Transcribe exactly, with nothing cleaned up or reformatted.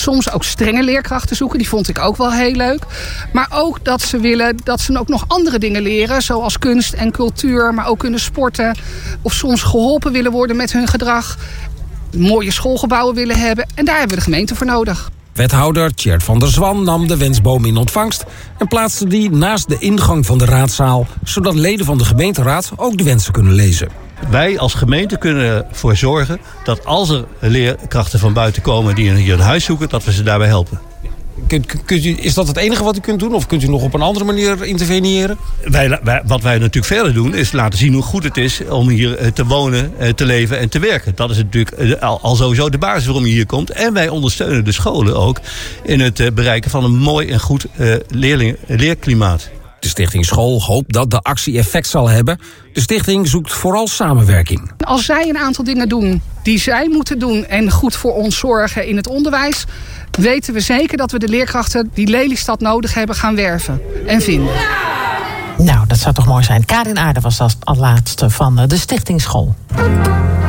soms ook strenge leerkrachten zoeken. Die vond ik ook wel heel leuk. Maar ook dat ze willen dat ze ook nog andere dingen leren. Zoals kunst en cultuur. Maar ook kunnen sporten. Of soms geholpen willen worden met hun gedrag. Mooie schoolgebouwen willen hebben. En daar hebben we de gemeente voor nodig. Wethouder Tjerd van der Zwan nam de wensboom in ontvangst en plaatste die naast de ingang van de raadzaal, zodat leden van de gemeenteraad ook de wensen kunnen lezen. Wij als gemeente kunnen ervoor zorgen dat als er leerkrachten van buiten komen die hier een huis zoeken, dat we ze daarbij helpen. Kunt, kunt u, is dat het enige wat u kunt doen? Of kunt u nog op een andere manier interveneren? Wij, wij, wat wij natuurlijk verder doen is laten zien hoe goed het is om hier te wonen, te leven en te werken. Dat is natuurlijk al, al sowieso de basis waarom je hier komt. En wij ondersteunen de scholen ook in het bereiken van een mooi en goed uh, leerling, leerklimaat. De Stichting School hoopt dat de actie effect zal hebben. De stichting zoekt vooral samenwerking. Als zij een aantal dingen doen die zij moeten doen en goed voor ons zorgen in het onderwijs, weten we zeker dat we de leerkrachten die Lelystad nodig hebben gaan werven en vinden. Nou, dat zou toch mooi zijn. Karin Aarde was als laatste van de Stichting School.